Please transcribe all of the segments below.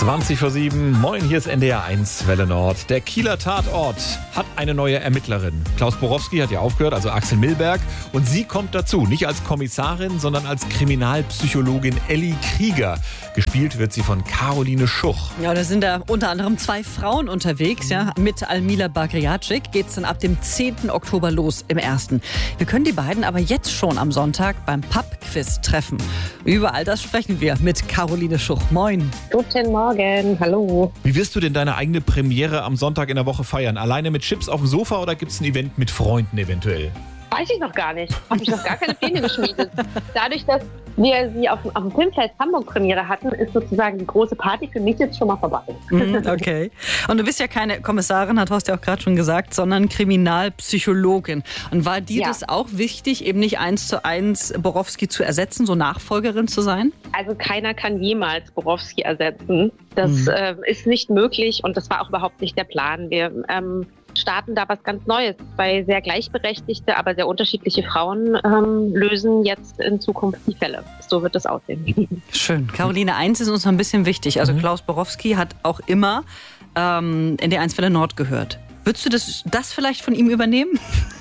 20:07. Moin, hier ist NDR 1 Welle Nord. Der Kieler Tatort hat eine neue Ermittlerin. Klaus Borowski hat ja aufgehört, also Axel Milberg. Und sie kommt dazu, nicht als Kommissarin, sondern als Kriminalpsychologin Elli Krieger. Gespielt wird sie von Caroline Schuch. Ja, da sind da unter anderem 2 Frauen unterwegs. Ja. Mit Almila Bagriacic geht es dann ab dem 10. Oktober los im ersten. Wir können die beiden aber jetzt schon am Sonntag beim Pub-Quiz treffen. Über all das sprechen wir mit Caroline Schuch. Moin. Guten Morgen, hallo. Wie wirst du denn deine eigene Premiere am Sonntag in der Woche feiern? Alleine mit Chips auf dem Sofa oder gibt es ein Event mit Freunden eventuell? Weiß ich noch gar nicht. Habe ich noch gar keine Pläne geschmiedet. Dadurch, dass wir sie auf dem Filmfest Hamburg Premiere hatten, ist sozusagen die große Party für mich jetzt schon mal vorbei. Okay. Und du bist ja keine Kommissarin, hat Horst ja auch gerade schon gesagt, sondern Kriminalpsychologin. Und war dir das auch wichtig, eben nicht 1:1 Borowski zu ersetzen, so Nachfolgerin zu sein? Also keiner kann jemals Borowski ersetzen. Das ist nicht möglich und das war auch überhaupt nicht der Plan. Wir starten da was ganz Neues. 2 sehr gleichberechtigte, aber sehr unterschiedliche Frauen lösen jetzt in Zukunft die Fälle. So wird es aussehen. Schön. Caroline, eins ist uns noch ein bisschen wichtig. Also Klaus Borowski hat auch immer NDR 1 Welle Nord gehört. Würdest du das vielleicht von ihm übernehmen?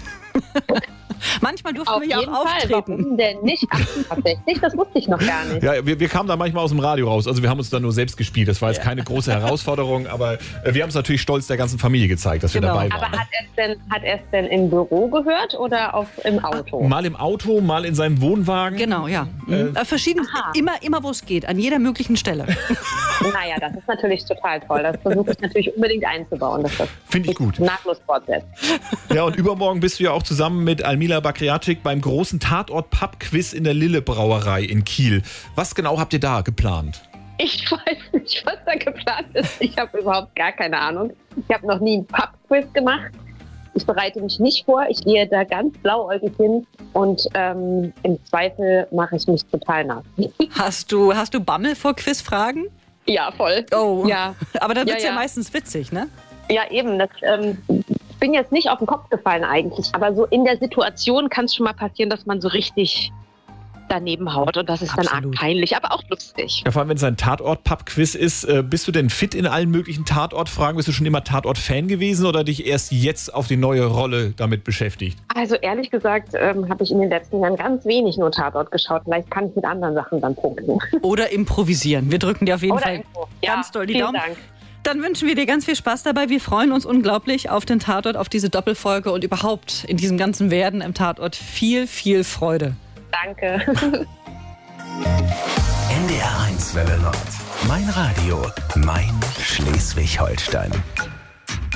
Manchmal durften wir ja auch auftreten. Warum denn nicht? Ach, tatsächlich, das wusste ich noch gar nicht. Ja, wir kamen da manchmal aus dem Radio raus. Also wir haben uns da nur selbst gespielt. Das war jetzt keine große Herausforderung, aber wir haben es natürlich stolz der ganzen Familie gezeigt, dass wir dabei waren. Aber hat er es denn im Büro gehört oder im Auto? Mal im Auto, mal in seinem Wohnwagen. Genau, ja. Verschieden, immer wo es geht, an jeder möglichen Stelle. Naja, das ist natürlich total toll. Das versuche ich natürlich unbedingt einzubauen. Finde ich gut. Nahtlos fortsetzt. Ja, und übermorgen bist du ja auch zusammen mit Almila Bagriacic beim großen Tatort-Pub-Quiz in der Lille Brauerei in Kiel. Was genau habt ihr da geplant? Ich weiß nicht, was da geplant ist. Ich habe überhaupt gar keine Ahnung. Ich habe noch nie einen Pub-Quiz gemacht. Ich bereite mich nicht vor. Ich gehe da ganz blauäugig hin und im Zweifel mache ich mich total nass. Hast du Bammel vor Quizfragen? Ja, voll. Oh, ja. Aber da wird es ja meistens witzig, ne? Ja, eben. Ich bin jetzt nicht auf den Kopf gefallen eigentlich, aber so in der Situation kann es schon mal passieren, dass man so richtig daneben haut und das ist dann arg peinlich, aber auch lustig. Ja, vor allem, wenn es ein Tatort-Pub-Quiz ist, bist du denn fit in allen möglichen Tatort-Fragen? Bist du schon immer Tatort-Fan gewesen oder dich erst jetzt auf die neue Rolle damit beschäftigt? Also ehrlich gesagt habe ich in den letzten Jahren ganz wenig nur Tatort geschaut. Vielleicht kann ich mit anderen Sachen dann punkten. Oder improvisieren. Wir drücken dir auf jeden Fall ganz doll die Daumen. Dank. Dann wünschen wir dir ganz viel Spaß dabei. Wir freuen uns unglaublich auf den Tatort, auf diese Doppelfolge und überhaupt in diesem ganzen Werden im Tatort. Viel, viel Freude. Danke. NDR 1 Welle Nord. Mein Radio, mein Schleswig-Holstein.